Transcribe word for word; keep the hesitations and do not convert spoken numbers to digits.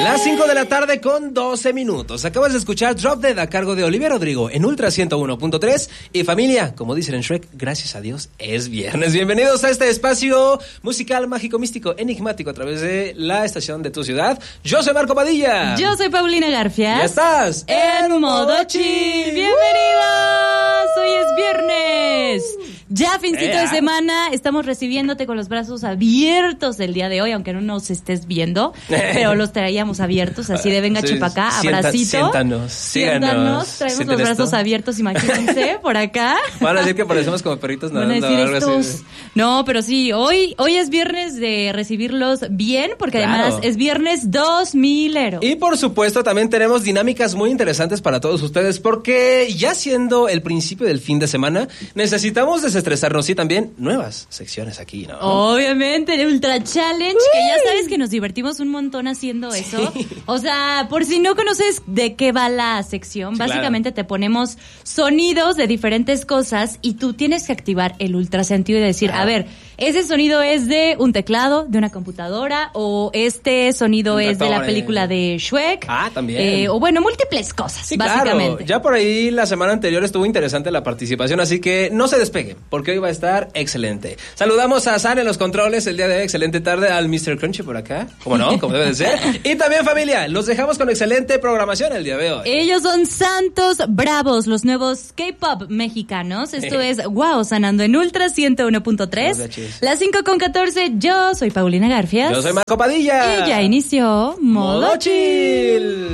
Las cinco de la tarde con doce minutos. Acabas de escuchar Drop Dead a cargo de Olivia Rodrigo en Ultra ciento uno punto tres. Y familia, como dicen en Shrek, gracias a Dios es viernes. Bienvenidos a este espacio musical, mágico, místico, enigmático a través de la estación de tu ciudad. Yo soy Marco Padilla. Yo soy Paulina Garfias. Ya estás en modo chill. Bienvenidos. Hoy es viernes. Ya fincito Ea. de semana. Estamos recibiéndote con los brazos abiertos el día de hoy, aunque no nos estés viendo, pero los traíamos abiertos, así de venga, sí, chipacá, sienta, abracito. Siéntanos, síganos. Siéntanos, traemos los brazos esto? abiertos, imagínense, por acá. Van a decir que parecemos como perritos nadando. Van a decir algo estos. Así. No, pero sí, hoy, hoy es viernes de recibirlos bien, porque claro. además es viernes dos milero. Y por supuesto también tenemos dinámicas muy interesantes para todos ustedes, porque ya siendo el principio del fin de semana, necesitamos desestresarnos y también nuevas secciones aquí, ¿no? Obviamente, el Ultra Challenge, Uy. que ya sabes que nos divertimos un montón haciendo sí. eso. O sea, por si no conoces de qué va la sección, sí, básicamente claro. te ponemos sonidos de diferentes cosas y tú tienes que activar el ultrasentido y decir, ah. a ver, ese sonido es de un teclado, de una computadora, o este sonido un es de la película de Shrek. Ah, también. Eh, o bueno, múltiples cosas, sí, básicamente. Claro. Ya por ahí la semana anterior estuvo interesante la participación, así que no se despegue, porque hoy va a estar excelente. Saludamos a San en los controles el día de hoy, excelente tarde, al mister Crunchy por acá, como no, como debe de ser. Y también familia, los dejamos con excelente programación el día de hoy. Ellos son Santos Bravos, los nuevos K-pop mexicanos. Esto es Wow, sonando en Ultra ciento uno punto tres. Las cinco con catorce, yo soy Paulina Garfias. Yo soy Marco Padilla. Y ya inició Modo, Modo Chill.